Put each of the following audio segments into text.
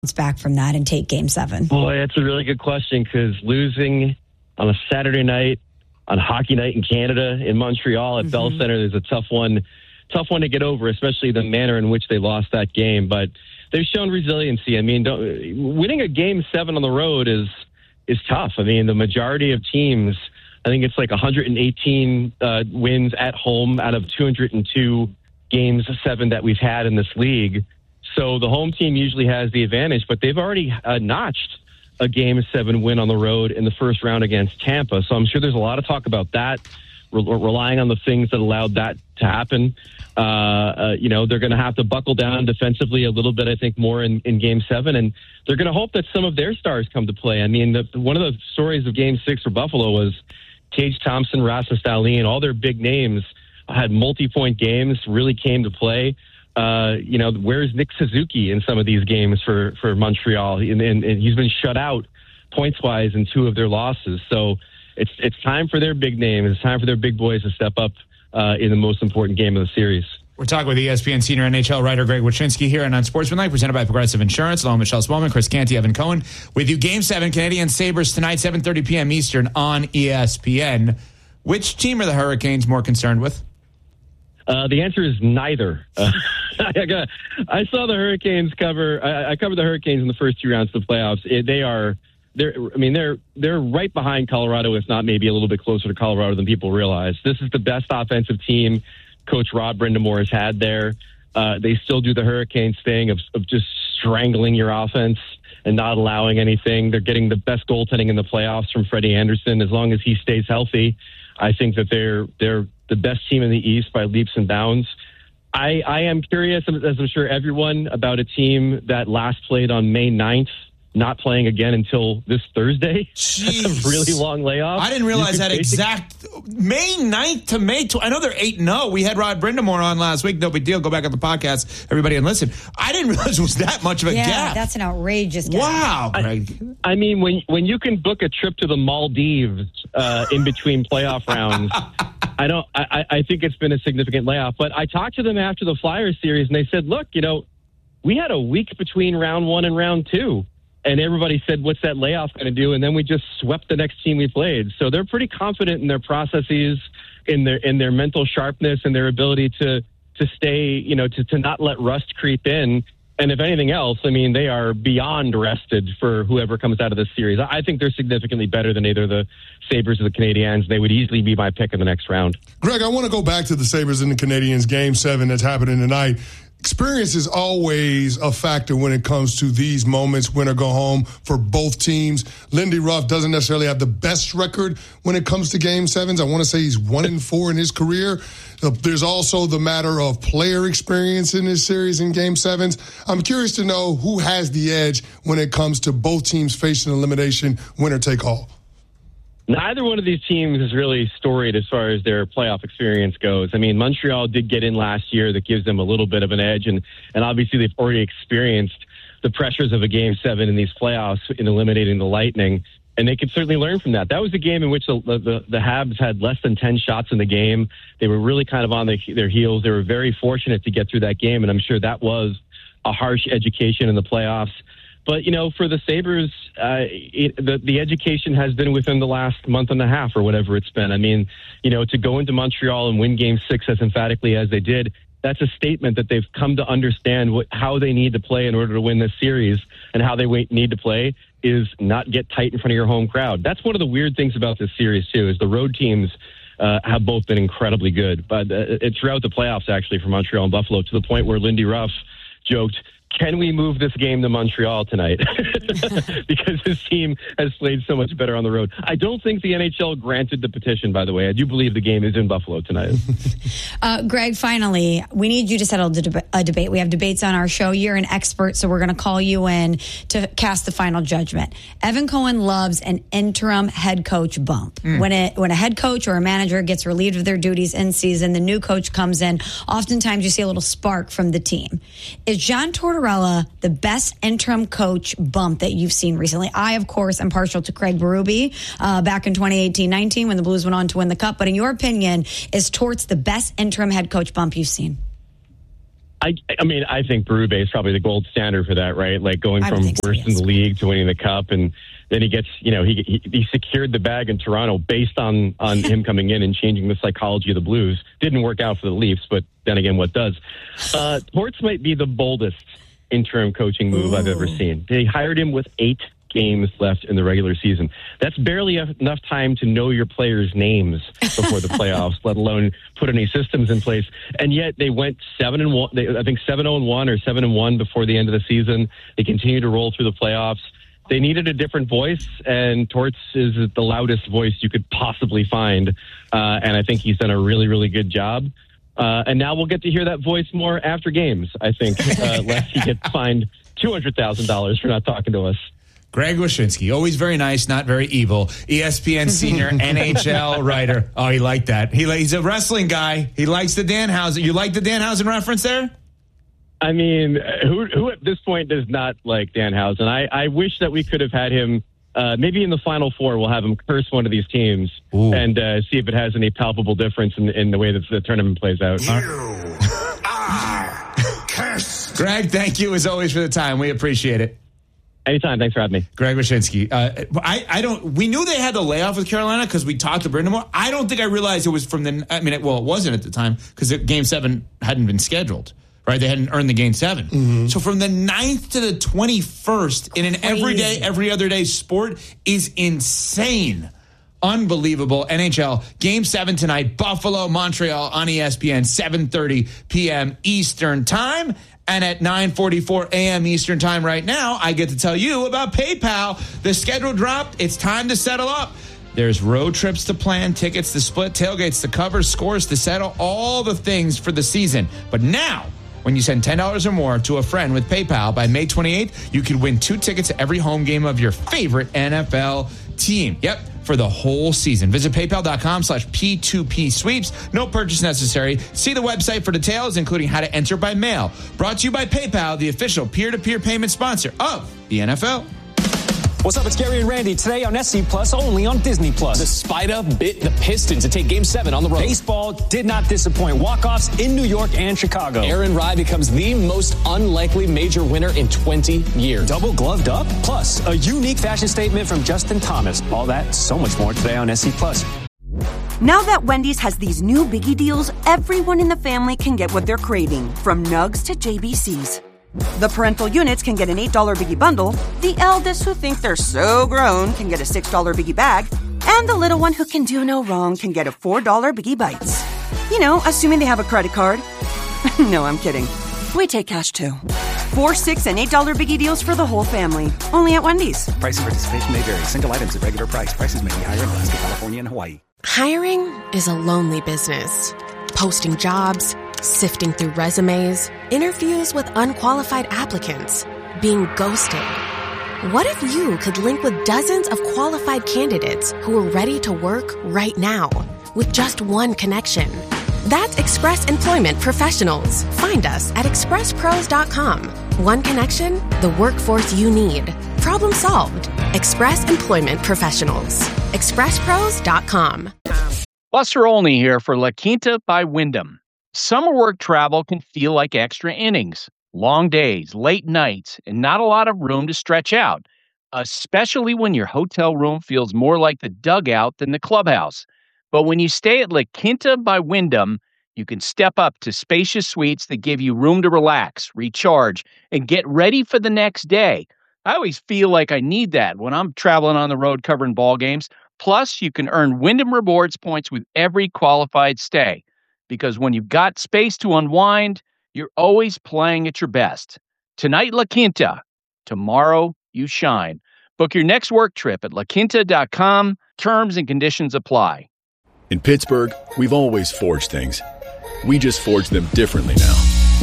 back from that and take Game 7? Boy, that's a really good question, because losing on a Saturday night, on Hockey Night in Canada, in Montreal at Bell Center, is a tough one to get over, especially the manner in which they lost that game. But they've shown resiliency. I mean, winning a Game 7 on the road is tough. I mean, the majority of teams, I think it's like 118 wins at home out of 202 Games 7 that we've had in this league. So the home team usually has the advantage, but they've already notched a Game 7 win on the road in the first round against Tampa. So I'm sure there's a lot of talk about that, relying on the things that allowed that to happen. They're going to have to buckle down defensively a little bit, I think, more in Game 7, and they're going to hope that some of their stars come to play. I mean, one of the stories of Game 6 for Buffalo was Tage Thompson, Rasmus Dahlin, all their big names had multi-point games, really came to play. Where's Nick Suzuki in some of these games for Montreal? And he's been shut out points-wise in 2 of their losses. So it's time for their big names. It's time for their big boys to step up in the most important game of the series. We're talking with ESPN senior NHL writer Greg Wyshynski here and on Sportsmanlike, presented by Progressive Insurance, along with Michelle Spellman, Chris Canty, Evan Cohen. With you, Game 7, Canadiens Sabres tonight, 7:30 p.m. Eastern on ESPN. Which team are the Hurricanes more concerned with? The answer is neither. I saw the Hurricanes cover. I covered the Hurricanes in the first 2 rounds of the playoffs. They're right behind Colorado, if not maybe a little bit closer to Colorado than people realize. This is the best offensive team Coach Rod Brind'Amour has had there. They still do the Hurricanes thing of just strangling your offense and not allowing anything. They're getting the best goaltending in the playoffs from Freddie Anderson. As long as he stays healthy, I think that they're the best team in the East by leaps and bounds. I am curious, as I'm sure everyone, about a team that last played on May 9th, not playing again until this Thursday. Jeez. A really long layoff. I didn't realize that exact May 9th to May 12th. I know they're 8-0. We had Rod Brind'Amour on last week. No big deal. Go back on the podcast, everybody, and listen. I didn't realize it was that much of a gap. Yeah, that's an outrageous gap. Wow, Greg. I mean, when you can book a trip to the Maldives in between playoff rounds, I think it's been a significant layoff. But I talked to them after the Flyers series, and they said, look, we had a week between round 1 and round 2. And everybody said, what's that layoff going to do? And then we just swept the next team we played. So they're pretty confident in their processes, in their mental sharpness, and their ability to stay, to not let rust creep in. And if anything else, I mean, they are beyond rested for whoever comes out of this series. I think they're significantly better than either the Sabres or the Canadiens. They would easily be my pick in the next round. Greg, I want to go back to the Sabres and the Canadiens Game 7 that's happening tonight. Experience is always a factor when it comes to these moments, win or go home for both teams. Lindy Ruff doesn't necessarily have the best record when it comes to Game 7s. I want to say he's 1-4 in his career. There's also the matter of player experience in this series in Game 7s. I'm curious to know who has the edge when it comes to both teams facing elimination, winner take all. Neither one of these teams is really storied as far as their playoff experience goes. I mean, Montreal did get in last year. That gives them a little bit of an edge, and obviously they've already experienced the pressures of a Game 7 in these playoffs in eliminating the Lightning, and they could certainly learn from that. That was a game in which the Habs had less than 10 shots in the game. They were really kind of on their heels. They were very fortunate to get through that game, and I'm sure that was a harsh education in the playoffs. But, for the Sabres, the education has been within the last month and a half or whatever it's been. I mean, to go into Montreal and win Game 6 as emphatically as they did, that's a statement that they've come to understand how they need to play in order to win this series, and how they need to play is not get tight in front of your home crowd. That's one of the weird things about this series, too, is the road teams have both been incredibly good. But throughout the playoffs, actually, for Montreal and Buffalo, to the point where Lindy Ruff joked, can we move this game to Montreal tonight? Because his team has played so much better on the road. I don't think the NHL granted the petition, by the way. I do believe the game is in Buffalo tonight. Greg, finally, we need you to settle a debate. We have debates on our show. You're an expert, so we're going to call you in to cast the final judgment. Evan Cohen loves an interim head coach bump. When a head coach or a manager gets relieved of their duties in season, the new coach comes in. Oftentimes you see a little spark from the team. Is John Tortorella the best interim coach bump that you've seen recently? I, of course, am partial to Craig Berube back in 2018-19 when the Blues went on to win the Cup. But in your opinion, is Torts the best interim head coach bump you've seen? I mean, I think Berube is probably the gold standard for that, right? Like going from worst in the league to winning the cup, and then he gets, he secured the bag in Toronto based on him coming in and changing the psychology of the Blues. Didn't work out for the Leafs, but then again, what does? Torts might be the boldest interim coaching move I've ever seen. They hired him with 8 games left in the regular season. That's barely enough time to know your players' names before the playoffs, let alone put any systems in place. And yet they went 7-1. I think 7-0-1 or 7-1 before the end of the season. They continue to roll through the playoffs. They needed a different voice, and Torts is the loudest voice you could possibly find. And I think he's done a really, really good job. And now we'll get to hear that voice more after games, I think, lest he gets fined $200,000 for not talking to us. Greg Wyshynski, always very nice, not very evil. ESPN senior NHL writer. Oh, he liked that. He's a wrestling guy. He likes the Danhausen. You like the Danhausen reference there? I mean, who at this point does not like Danhausen? I wish that we could have had him, maybe in the Final Four, we'll have him curse one of these teams and see if it has any palpable difference in the way that the tournament plays out. You are cursed. Greg, thank you as always for the time. We appreciate it. Anytime. Thanks for having me. Greg Wyshynski. We knew they had the layoff with Carolina because we talked to Brindamore. I don't think I realized it was from it wasn't at the time because Game 7 hadn't been scheduled, right? They hadn't earned the Game 7. Mm-hmm. So from the 9th to the 21st in an every other day sport is insane. Unbelievable. NHL Game 7 tonight, Buffalo, Montreal on ESPN, 7:30 p.m. Eastern Time. And at 9:44 a.m. Eastern Time right now, I get to tell you about PayPal. The schedule dropped. It's time to settle up. There's road trips to plan, tickets to split, tailgates to cover, scores to settle, all the things for the season. But now, when you send $10 or more to a friend with PayPal by May 28th, you can win 2 tickets to every home game of your favorite NFL team. Yep. For the whole season. Visit paypal.com/P2P sweeps. No purchase necessary. See the website for details, including how to enter by mail. Brought to you by PayPal, the official peer-to-peer payment sponsor of the NFL. What's up? It's Gary and Randy. Today on SC Plus, only on Disney Plus. The Spider bit the Pistons to take Game 7 on the road. Baseball did not disappoint. Walk-offs in New York and Chicago. Aaron Rye becomes the most unlikely major winner in 20 years. Double gloved up? Plus, a unique fashion statement from Justin Thomas. All that, so much more today on SC Plus. Now that Wendy's has these new biggie deals, everyone in the family can get what they're craving, from Nugs to JBCs. The parental units can get an $8 Biggie Bundle, the eldest who think they're so grown can get a $6 Biggie Bag, and the little one who can do no wrong can get a $4 Biggie Bites. You know, assuming they have a credit card. No, I'm kidding. We take cash too. 4, $6, and $8 Biggie deals for the whole family. Only at Wendy's. Price and participation may vary. Single items at regular price. Prices may be higher in Alaska, California, and Hawaii. Hiring is a lonely business. Posting jobs, sifting through resumes, interviews with unqualified applicants, being ghosted. What if you could link with dozens of qualified candidates who are ready to work right now with just one connection? That's Express Employment Professionals. Find us at expresspros.com. One connection, the workforce you need. Problem solved. Express Employment Professionals. expresspros.com. Buster Olney here for La Quinta by Wyndham. Summer work travel can feel like extra innings, long days, late nights, and not a lot of room to stretch out, especially when your hotel room feels more like the dugout than the clubhouse. But when you stay at La Quinta by Wyndham, you can step up to spacious suites that give you room to relax, recharge, and get ready for the next day. I always feel like I need that when I'm traveling on the road covering ball games. Plus, you can earn Wyndham Rewards points with every qualified stay. Because when you've got space to unwind, you're always playing at your best. Tonight, La Quinta. Tomorrow, you shine. Book your next work trip at laquinta.com. Terms and conditions apply. In Pittsburgh, we've always forged things. We just forge them differently now.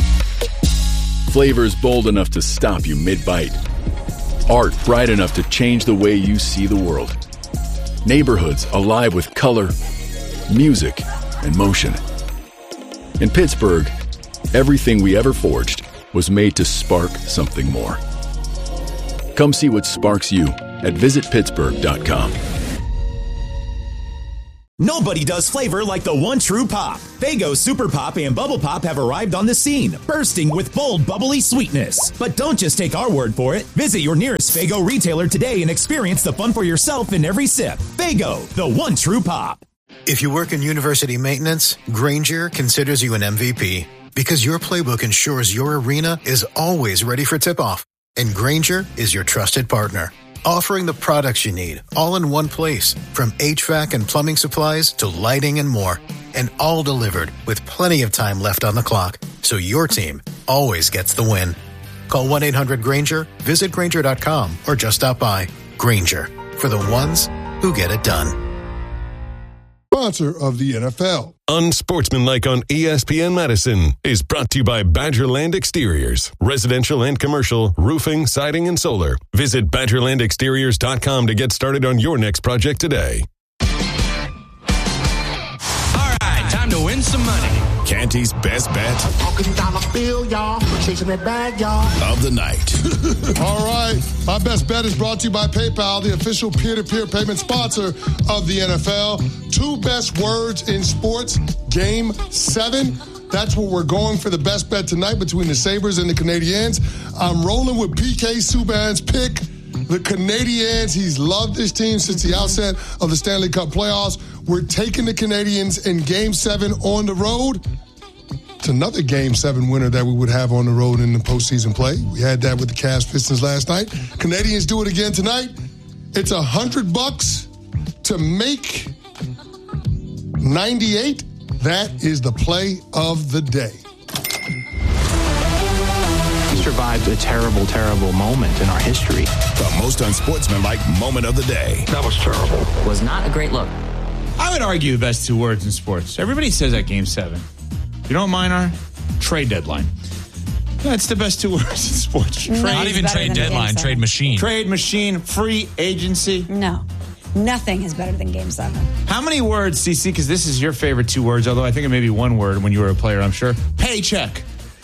Flavors bold enough to stop you mid-bite. Art bright enough to change the way you see the world. Neighborhoods alive with color, music, and motion. In Pittsburgh, everything we ever forged was made to spark something more. Come see what sparks you at visitpittsburgh.com. Nobody does flavor like the one true pop. Faygo Super Pop and Bubble Pop have arrived on the scene, bursting with bold, bubbly sweetness. But don't just take our word for it. Visit your nearest Faygo retailer today and experience the fun for yourself in every sip. Faygo, the one true pop. If you work in university maintenance, Grainger considers you an MVP because your playbook ensures your arena is always ready for tip-off. And Grainger is your trusted partner, offering the products you need all in one place, from HVAC and plumbing supplies to lighting and more, and all delivered with plenty of time left on the clock, so your team always gets the win. Call 1-800-GRAINGER, visit Grainger.com, or just stop by. Grainger, for the ones who get it done. Sponsor of the NFL. Unsportsmanlike on ESPN Madison is brought to you by Badgerland Exteriors. Residential and commercial, roofing, siding, and solar. Visit BadgerlandExteriors.com to get started on your next project today. All right, time to win some money. Canty's best bet Talking dollar bill, y'all. Chasing that bag, y'all. of the night. All right. My best bet is brought to you by PayPal, the official peer-to-peer payment sponsor of the NFL. 2 best words in sports, Game 7. That's what we're going for the best bet tonight between the Sabres and the Canadiens. I'm rolling with PK Subban's pick. The Canadiens, he's loved this team since the outset of the Stanley Cup playoffs. We're taking the Canadiens in Game 7 on the road. It's another Game 7 winner that we would have on the road in the postseason play. We had that with the Cavs Pistons last night. Canadiens do it again tonight. It's $100 to make 98. That is the play of the day. We survived a terrible, terrible moment in our history. The most unsportsmanlike moment of the day. That was terrible. Was not a great look. I would argue the best 2 words in sports. Everybody says that Game 7. You know what mine are? Trade deadline. That's the best 2 words in sports. Trade, Not not even trade deadline, trade machine. Trade machine, free agency. No. Nothing is better than Game 7. How many words, CC, because this is your favorite 2 words, although I think it may be 1 word when you were a player, I'm sure. Paycheck.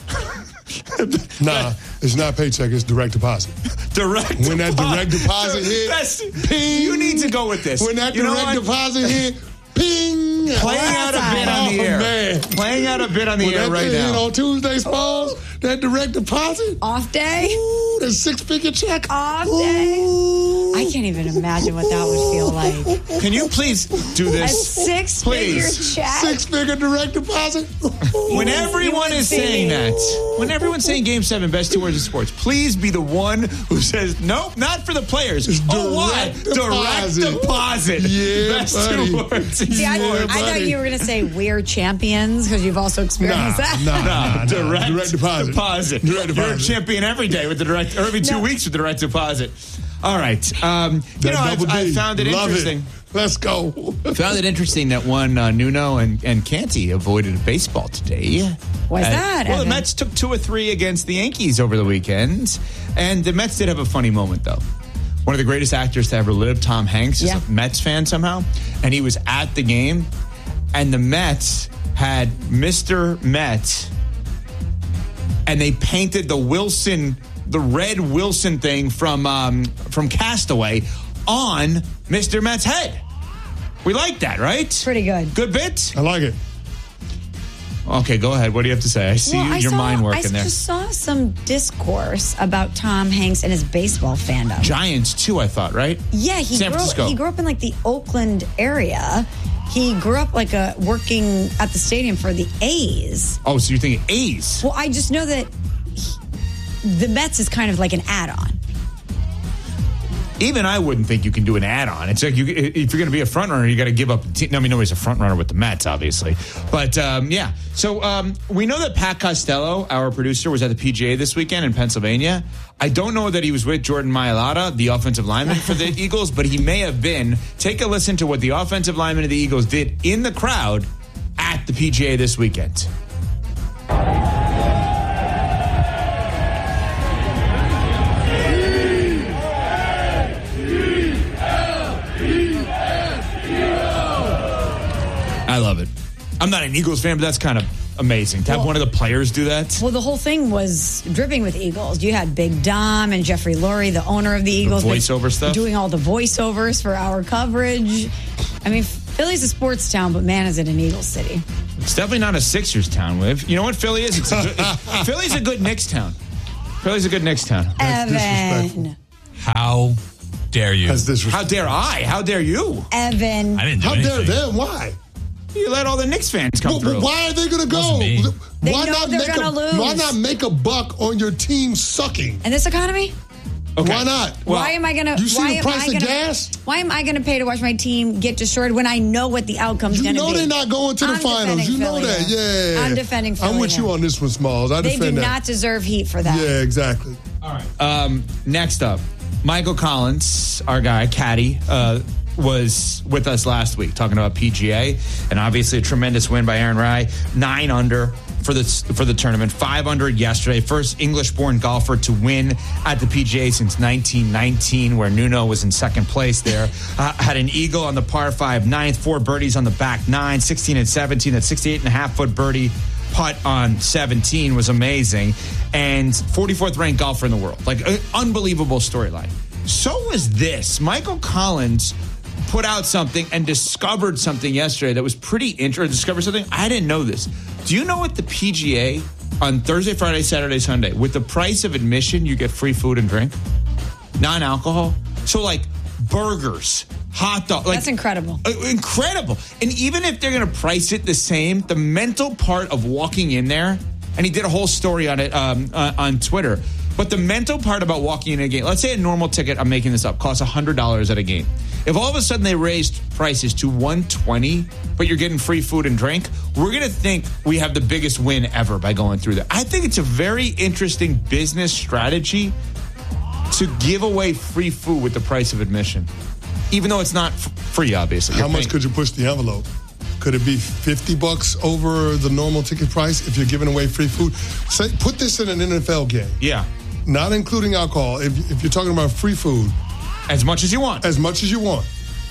Nah, it's not paycheck, it's direct deposit. When that direct deposit hit, ping. You need to go with this. When that direct deposit hit, ping. Playing out a bit on the air. Man. Playing out a bit on the air right now. On Tuesday, Smalls, that direct deposit. Off day. Ooh, the 6-figure check. Off day. I can't even imagine what that would feel like. Can you please do this? A 6-figure check. 6-figure direct deposit. When everyone is saying that, when everyone's saying Game 7, best 2 words in sports, please be the one who says, nope, not for the players. What? Direct deposit. Yeah, best buddy. 2 words in See, I sports. thought you were going to say we're champions because you've also experienced that. Nah, direct deposit. You're a champion every day with the direct, or every 2 weeks with the direct deposit. All right. I found it interesting. Let's go. Found it interesting that one Nuno and Canty avoided baseball today. Why's that, Well, Evan? the Mets took 2 or 3 against the Yankees over the weekend. And the Mets did have a funny moment, though. One of the greatest actors to ever live, Tom Hanks, is a Mets fan somehow. And he was at the game. And the Mets had Mr. Met. And they painted the red Wilson thing from Castaway on Mr. Met's head. We like that, right? Pretty good. Good bit? I like it. Okay, go ahead. What do you have to say? I see your mind working there. I just saw some discourse about Tom Hanks and his baseball fandom. Giants, too, I thought, right? Yeah, San Francisco. He grew up in like the Oakland area. He grew up working at the stadium for the A's. Oh, so you're thinking A's? Well, I just know that the Mets is kind of like an add-on. Even I wouldn't think you can do an add-on. It's like if you're going to be a front runner, you got to give up. I mean, nobody's a front runner with the Mets, obviously. But yeah, so we know that Pat Costello, our producer, was at the PGA this weekend in Pennsylvania. I don't know that he was with Jordan Mailata, the offensive lineman for the Eagles, but he may have been. Take a listen to what the offensive lineman of the Eagles did in the crowd at the PGA this weekend. I love it. I'm not an Eagles fan, but that's kind of amazing to have one of the players do that. Well, the whole thing was dripping with Eagles. You had Big Dom and Jeffrey Lurie, the owner of the Eagles. The voiceover stuff? Doing all the voiceovers for our coverage. I mean, Philly's a sports town, but man, is it an Eagles city. It's definitely not a Sixers town, Liv. You know what Philly is? Philly's a good Knicks town. Philly's a good Knicks town. Evan. Disrespectful. How dare you? How dare I? How dare you? Evan. I didn't do How anything. dare them? Why? You let all the Knicks fans come through. But why are they going to go? They know they're gonna lose. Why not make a buck on your team sucking? In this economy? Okay. Why not? Why am I going to? You see the price of gas? Why am I going to pay to watch my team get destroyed when I know what the outcome's going to be? You know they're not going to the finals. You know Philly. that. Yeah. I'm defending Philly. I'm with you on this one, Smalls. I They do defend that. not deserve heat for that. Yeah, exactly. All right. Next up, Michael Collins, our guy, Caddy, was with us last week talking about PGA, and obviously a tremendous win by Aaron Rai, 9 under for the tournament, 5 under yesterday. First English-born golfer to win at the PGA since 1919, where Nuno was in second place there. Had an eagle on the par 5 ninth, 4 birdies on the back 9, 16 and 17. That 68.5-foot birdie putt on 17 was amazing, and 44th ranked golfer in the world. Like, an unbelievable storyline. So was this. Michael Collins put out something and discovered something yesterday that was pretty interesting. Discovered something I didn't know this. Do you know what the PGA on Thursday, Friday, Saturday, Sunday, with the price of admission, you get free food and drink, non-alcohol? So like burgers, hot dogs. Like, that's incredible. Incredible. And even if they're going to price it the same, the mental part of walking in there, and he did a whole story on it on Twitter, but the mental part about walking in a game, let's say a normal ticket, I'm making this up, costs $100 at a game. If all of a sudden they raised prices to $120, but you're getting free food and drink, we're going to think we have the biggest win ever by going through that. I think it's a very interesting business strategy to give away free food with the price of admission, even though it's not free, obviously. How much could you push the envelope? Could it be $50 over the normal ticket price if you're giving away free food? Say, put this in an NFL game. Yeah. Not including alcohol. If you're talking about free food. As much as you want. As much as you want.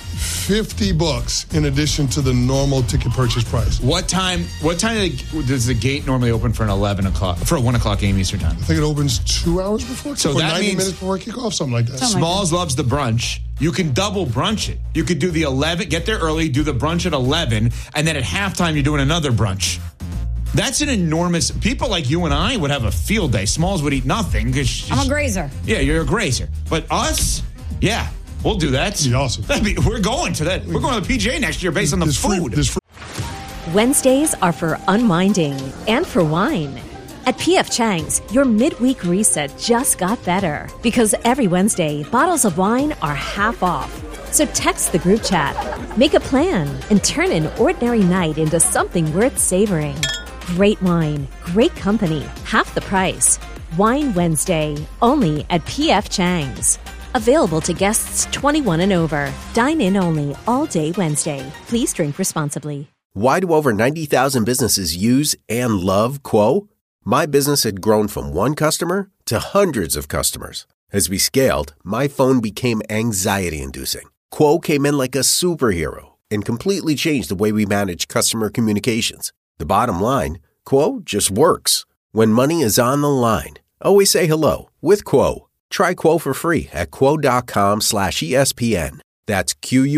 $50 in addition to the normal ticket purchase price. What time does the gate normally open for a 1 o'clock game Eastern time? I think it opens 2 hours before. So or that 90 means minutes before kickoff, something like that. Smalls loves the brunch. You can double brunch it. You could do the 11, get there early, do the brunch at 11, and then at halftime you're doing another brunch. That's an enormous. People like you and I would have a field day. Smalls would eat nothing because I'm a grazer. Yeah, you're a grazer. But us, yeah, we'll do that. That'd be awesome. We're going to that. We're going to the PGA next year based on the food. Wednesdays are for unwinding and for wine. At P.F. Chang's, your midweek reset just got better because every Wednesday, bottles of wine are half off. So text the group chat, make a plan, and turn an ordinary night into something worth savoring. Great wine, great company, half the price. Wine Wednesday, only at P.F. Chang's. Available to guests 21 and over. Dine in only all day Wednesday. Please drink responsibly. Why do over 90,000 businesses use and love Quo? My business had grown from one customer to hundreds of customers. As we scaled, my phone became anxiety-inducing. Quo came in like a superhero and completely changed the way we manage customer communications. The bottom line, Quo just works. When money is on the line, always say hello with Quo. Try Quo for free at quo.com/ESPN. That's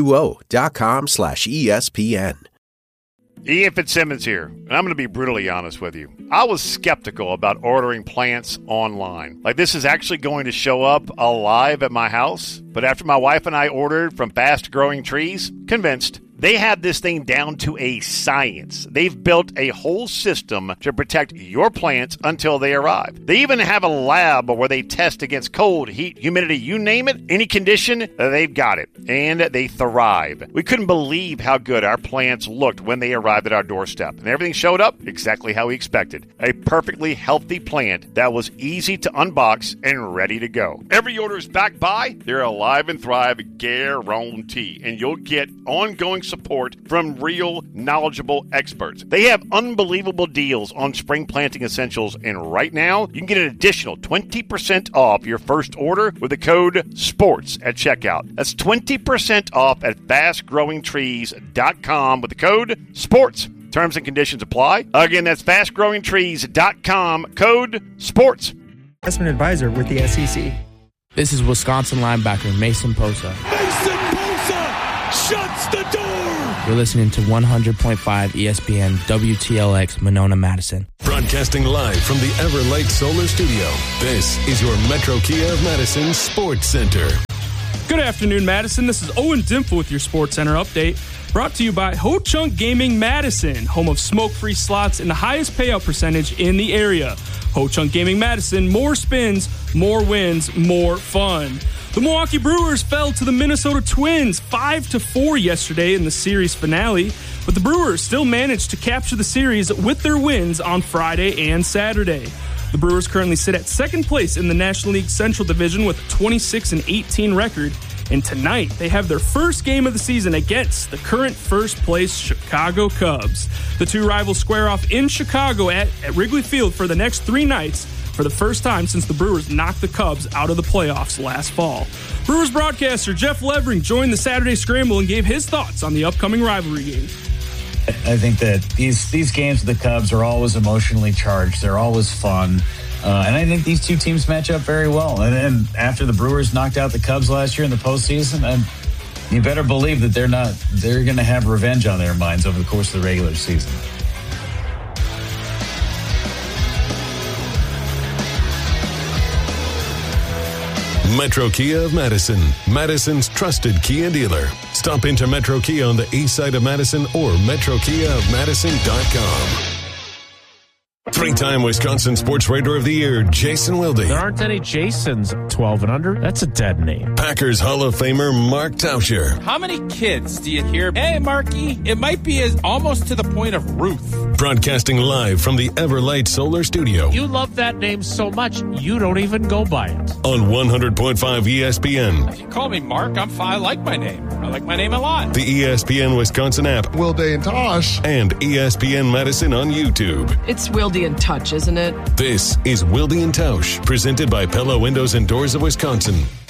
QUO.com/ESPN. Ian Fitzsimmons here, and I'm going to be brutally honest with you. I was skeptical about ordering plants online. Like, this is actually going to show up alive at my house. But after my wife and I ordered from Fast Growing Trees, convinced. They have this thing down to a science. They've built a whole system to protect your plants until they arrive. They even have a lab where they test against cold, heat, humidity, you name it, any condition, they've got it. And they thrive. We couldn't believe how good our plants looked when they arrived at our doorstep. And everything showed up exactly how we expected. A perfectly healthy plant that was easy to unbox and ready to go. Every order is backed by their Alive and Thrive guarantee. And you'll get ongoing support from real, knowledgeable experts. They have unbelievable deals on spring planting essentials, and right now, you can get an additional 20% off your first order with the code SPORTS at checkout. That's 20% off at fastgrowingtrees.com with the code SPORTS. Terms and conditions apply. Again, that's fastgrowingtrees.com, code SPORTS. Investment advisor with the SEC. This is Wisconsin linebacker Mason Bosa. Mason Bosa shuts the door You're listening to 100.5 ESPN WTLX Monona, Madison. Broadcasting live from the Everlight Solar Studio, this is your Metro Kia of Madison Sports Center. Good afternoon, Madison. This is Owen Dimple with your Sports Center update. Brought to you by Ho Chunk Gaming Madison, home of smoke-free slots and the highest payout percentage in the area. Ho Chunk Gaming Madison, more spins, more wins, more fun. The Milwaukee Brewers fell to the Minnesota Twins 5-4 yesterday in the series finale, but the Brewers still managed to capture the series with their wins on Friday and Saturday. The Brewers currently sit at second place in the National League Central Division with a 26-18 record, and tonight they have their first game of the season against the current first-place Chicago Cubs. The two rivals square off in Chicago at Wrigley Field for the next 3 nights, for the first time since the Brewers knocked the Cubs out of the playoffs last fall. Brewers broadcaster Jeff Levering joined the Saturday Scramble and gave his thoughts on the upcoming rivalry game. I think that these games with the Cubs are always emotionally charged. They're always fun. And I think these two teams match up very well. And after the Brewers knocked out the Cubs last year in the postseason, and you better believe that they're going to have revenge on their minds over the course of the regular season. Metro Kia of Madison, Madison's trusted Kia dealer. Stop into Metro Kia on the east side of Madison or metrokiaofmadison.com. 3-time Wisconsin Sports Writer of the Year, Jason Wilde. There aren't any Jasons 12 and under. That's a dead name. Packers Hall of Famer Mark Tauscher. How many kids do you hear? Hey, Marky, it might be almost to the point of Ruth. Broadcasting live from the Everlight Solar Studio. You love that name so much, you don't even go by it. On 100.5 ESPN. If you call me Mark, I like my name. I like my name a lot. The ESPN Wisconsin app. Wilde and Tosh. And ESPN Madison on YouTube. It's Wilde and Touch, isn't it? This is Wilde and Tausch, presented by Pella Windows and Doors of Wisconsin.